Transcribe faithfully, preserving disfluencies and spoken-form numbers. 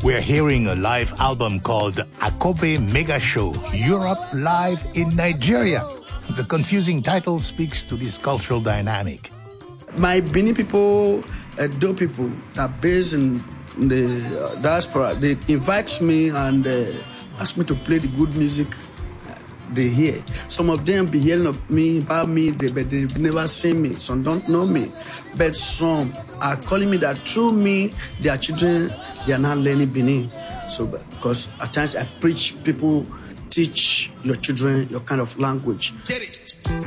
We're hearing a live album called Akobe Mega Show, Europe Live in Nigeria. The confusing title speaks to this cultural dynamic. My Benin people, Edo people that are based in the diaspora, they invite me and uh, ask me to play the good music they hear. Some of them be hearing of me, about me, they, but they've never seen me. Some don't know me. But some are calling me that through me, their children, they are not learning Benin. So, because at times I preach, people teach your children your kind of language.